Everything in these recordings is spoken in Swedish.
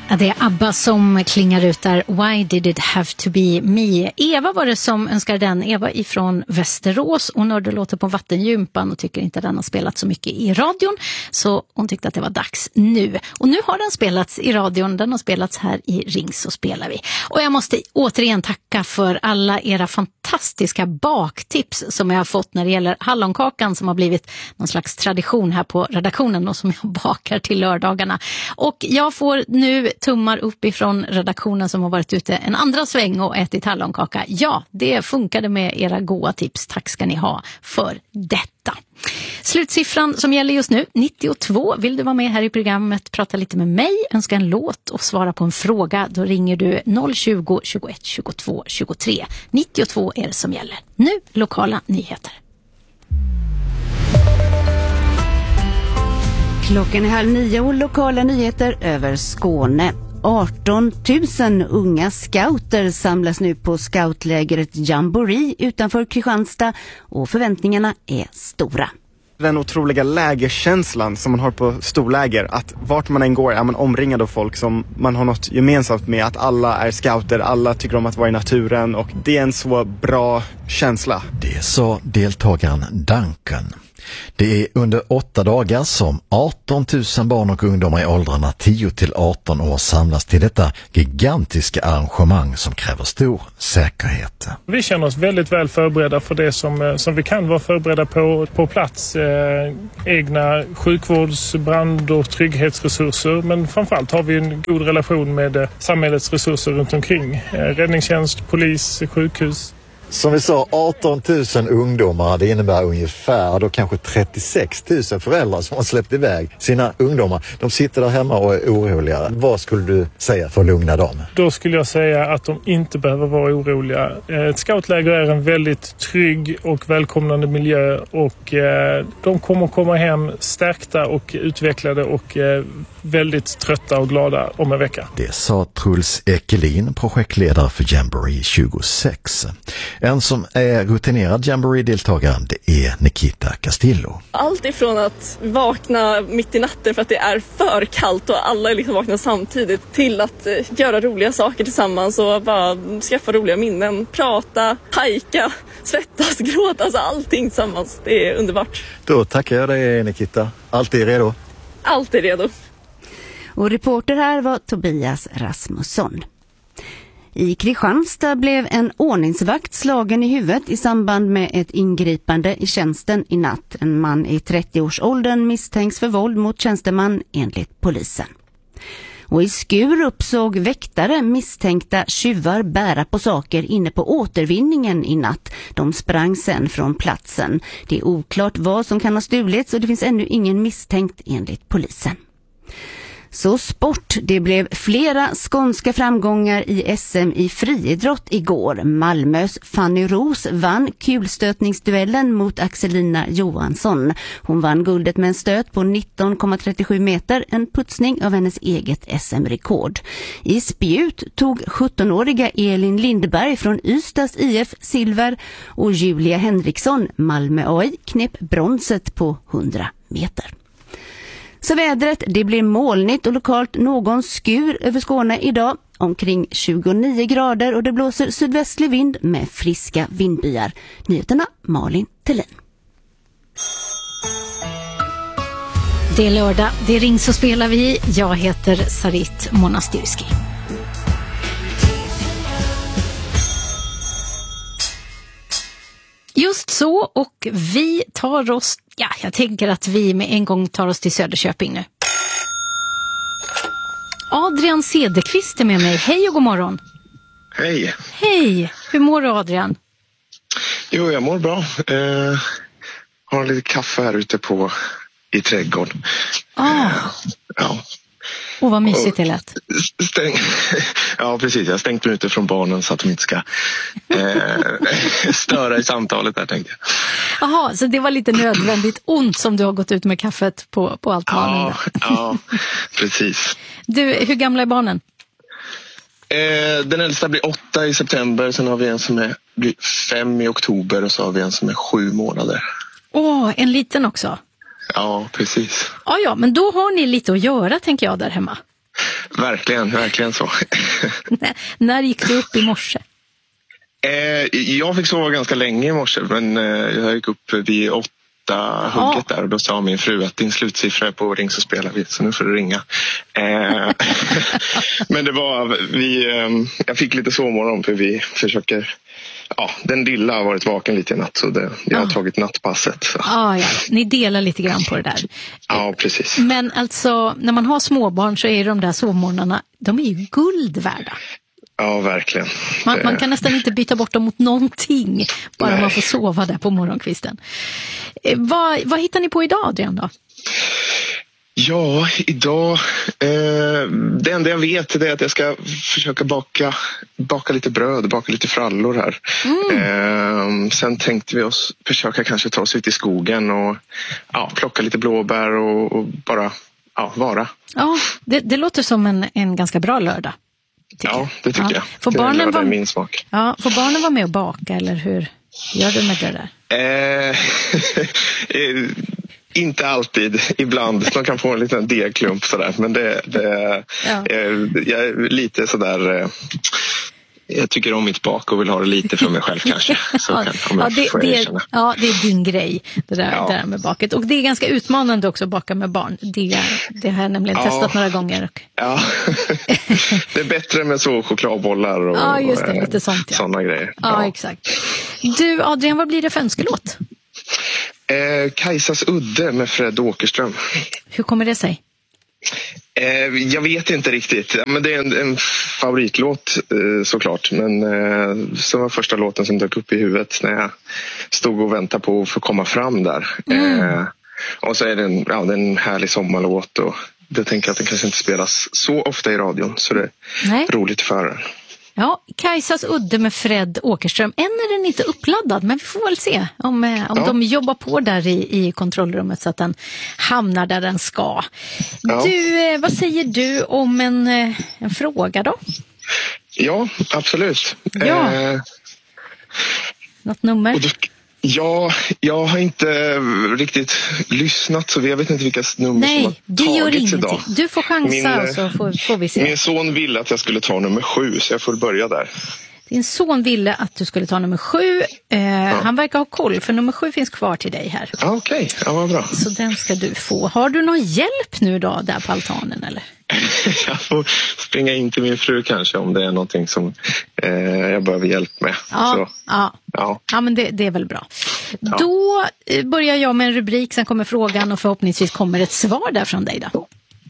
Ja, det är ABBA som klingar ut där. Why did it have to be me? Eva var det som önskade den. Eva ifrån Västerås. Hon hörde låter på Vattengympan och tycker inte den har spelat så mycket i radion. Så hon tyckte att det var dags nu. Och nu har den spelats i radion. Den har spelats här i Ring så spelar vi. Och jag måste återigen tacka för alla era fantastiska baktips som jag har fått när det gäller hallonkakan som har blivit någon slags tradition här på redaktionen och som jag bakar till lördagarna. Och jag får nu tummar upp ifrån redaktionen som har varit ute en andra sväng och ätit hallonkaka. Ja, det funkade med era goda tips. Tack ska ni ha för detta. Slutsiffran som gäller just nu, 92. Vill du vara med här i programmet, prata lite med mig, önska en låt och svara på en fråga, då ringer du 020 21 22 23. 92 är det som gäller. Nu lokala nyheter. Klockan är 8:30 och lokala nyheter över Skåne. 18 000 unga scouter samlas nu på scoutlägret Jamboree utanför Kristianstad och förväntningarna är stora. Den otroliga lägerkänslan som man har på storläger, att vart man än går är man omringad av folk som man har något gemensamt med, att alla är scouter, alla tycker om att vara i naturen och det är en så bra känsla. Det sa deltagaren Duncan. Det är under 8 dagar som 18 000 barn och ungdomar i åldrarna 10 till 18 år samlas till detta gigantiska arrangemang som kräver stor säkerhet. Vi känner oss väldigt väl förberedda för det som vi kan vara förberedda på plats. Egna sjukvårds-, brand- och trygghetsresurser, men framförallt har vi en god relation med samhällets resurser runt omkring. Räddningstjänst, polis, sjukhus. Som vi sa, 18 000 ungdomar, det innebär ungefär då kanske 36 000 föräldrar som har släppt iväg sina ungdomar. De sitter där hemma och är oroliga. Vad skulle du säga för att lugna dem? Då skulle jag säga att de inte behöver vara oroliga. Ett scoutläger är en väldigt trygg och välkomnande miljö och de kommer komma hem stärkta och utvecklade och väldigt trötta och glada om en vecka. Det sa Truls Ekelin, projektledare för Jamboree 26. En som är rutinerad Jamboree-deltagare, det är Nikita Castillo. Allt ifrån att vakna mitt i natten för att det är för kallt och alla är liksom vakna samtidigt, till att göra roliga saker tillsammans och bara skaffa roliga minnen, prata, hajka, svettas, gråta, alltså allting tillsammans. Det är underbart. Då tackar jag dig, Nikita. Alltid redo? Alltid redo. Och reporter här var Tobias Rasmusson. I Kristianstad blev en ordningsvakt slagen i huvudet i samband med ett ingripande i tjänsten i natt. En man i 30-årsåldern misstänks för våld mot tjänsteman enligt polisen. Och i Skurup såg väktare misstänkta tjuvar bära på saker inne på återvinningen i natt. De sprang sen från platsen. Det är oklart vad som kan ha stulits och det finns ännu ingen misstänkt enligt polisen. Så sport, det blev flera skånska framgångar i SM i friidrott igår. Malmös Fanny Ros vann kulstötningsduellen mot Axelina Johansson. Hon vann guldet med en stöt på 19,37 meter, en putsning av hennes eget SM-rekord. I spjut tog 17-åriga Elin Lindberg från Ystads IF silver och Julia Henriksson, Malmö AI, knep bronset på 100 meter. Så vädret, det blir molnigt och lokalt någon skur över Skåne idag. Omkring 29 grader och det blåser sydvästlig vind med friska vindbyar. Nyheterna Malin Tellin. Det är lördag, det är Ring så spelar vi. Jag heter Sarit Monastirski. Just så, och vi tar oss, jag tänker att vi med en gång tar oss till Söderköping nu. Adrian Cederqvist är med mig. Hej och god morgon. Hej. Hej, hur mår du Adrian? Jo, jag mår bra. Har lite kaffe här ute i trädgården. Ja. Och vad mysigt det lät. Ja, precis. Jag har stängt mig ute från barnen så att de inte ska störa i samtalet där, tänkte jag. Jaha, så det var lite nödvändigt ont som du har gått ut med kaffet på altanen. Ja, precis. Du, hur gamla är barnen? Den äldsta blir 8 i september. Sen har vi en som blir 5 i oktober och så har vi en som är 7 månader. En liten också? Ja, precis. Ja, men då har ni lite att göra, tänker jag, där hemma. Verkligen så. När gick du upp i morse? Jag fick sova ganska länge i morse, men jag gick upp vid 8 hugget där och då sa min fru att din slutsiffra är på ring så spelar vi, så nu får du ringa. Men det var, jag fick lite sovmorgon för vi försöker, den lilla har varit vaken lite i natt så jag har tagit nattpasset. Så. Ja, ni delar lite grann på det där. Ja, precis. Men alltså, när man har småbarn så är de där sovmorgnarna, de är ju guld värda. Ja, verkligen. Man kan nästan inte byta bort dem mot någonting, bara man får sova där på morgonkvisten. Vad hittar ni på idag, Adrian, då? Ja, idag, det enda jag vet är att jag ska försöka baka lite bröd, baka lite frallor här. Sen tänkte vi oss försöka kanske ta oss ut i skogen och plocka lite blåbär och bara vara. Ja, det låter som en ganska bra lördag. Ja, det tycker jag. Får barnen vara min smak. Ja, får barnen vara med och baka, eller hur gör du med det där? Inte alltid, ibland. De kan få en liten degklump sådär, men jag är lite sådär. Jag tycker om mitt bak och vill ha det lite för mig själv kanske. Så det är din grej, det där med baket. Och det är ganska utmanande också att baka med barn. Det har jag nämligen testat några gånger. Ja, det är bättre med så chokladbollar och just det, lite sånt, sådana grejer. Ja, exakt. Du, Adrian, vad blir det för önskelåt? Kajsas udde med Fred Åkerström. Hur kommer det sig? Jag vet inte riktigt. Men det är en favoritlåt såklart. Men så var första låten som dök upp i huvudet när jag stod och väntade på att få komma fram där. Och så är det en härlig sommarlåt. Och det tänker jag att den kanske inte spelas så ofta i radion. Så det är roligt för den. Ja, Kajsas udde med Fred Åkerström. Än är den inte uppladdad, men vi får väl se om de jobbar på där i kontrollrummet så att den hamnar där den ska. Ja. Du, vad säger du om en fråga då? Ja, absolut. Ja. Något nummer? Ja, jag har inte riktigt lyssnat så jag vet inte vilka nummer som har tagits idag. Nej, det gör ingenting. Du får chansa så får vi se. Min son ville att jag skulle ta nummer 7 så jag får börja där. Din son ville att du skulle ta nummer 7. Han verkar ha koll för nummer 7 finns kvar till dig här. Okej, vad bra. Så den ska du få. Har du någon hjälp nu då där på altanen eller? Jag får springa in till min fru kanske om det är någonting som jag behöver hjälp med. Ja, men det är väl bra. Ja. Då börjar jag med en rubrik, sen kommer frågan och förhoppningsvis kommer ett svar där från dig då.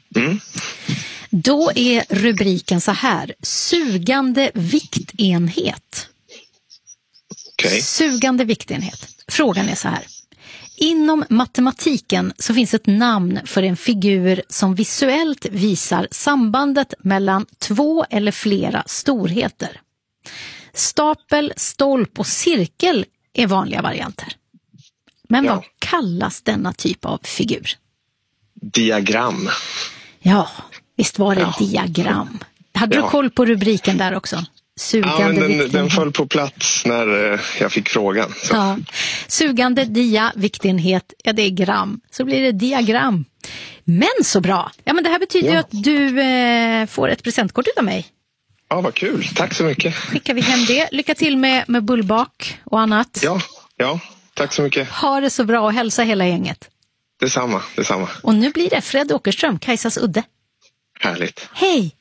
Då är rubriken så här: sugande viktenhet. Okay. Sugande viktenhet. Frågan är så här: inom matematiken så finns ett namn för en figur som visuellt visar sambandet mellan två eller flera storheter. Stapel, stolp och cirkel är vanliga varianter. Men vad kallas denna typ av figur? Diagram. Ja, visst var det diagram. Hade du koll på rubriken där också? Sugande den föll på plats när jag fick frågan. Så. Ja. Sugande viktenhet, det är gram. Så blir det diagram. Men så bra. Ja, men det här betyder ju att du får ett presentkort av mig. Ja, vad kul. Tack så mycket. Skickar vi hem det. Lycka till med bullbak och annat. Ja, tack så mycket. Ha det så bra och hälsa hela gänget. Detsamma. Och nu blir det Fred Åkerström, Kajsas udde. Härligt. Hej!